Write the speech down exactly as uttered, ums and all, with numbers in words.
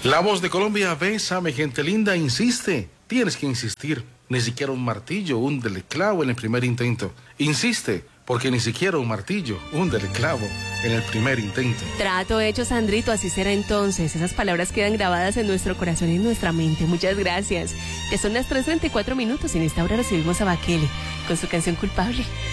La Voz de Colombia, bésame, gente linda, insiste. Tienes que insistir. Ni siquiera un martillo, húndele clavo en el primer intento. Insiste, porque ni siquiera un martillo, húndele clavo en el primer intento. Trato hecho, Sandrito, así será entonces. Esas palabras quedan grabadas en nuestro corazón y en nuestra mente. Muchas gracias. Que son las tres treinta y cuatro minutos y en esta hora recibimos a Bakele con su canción Culpable.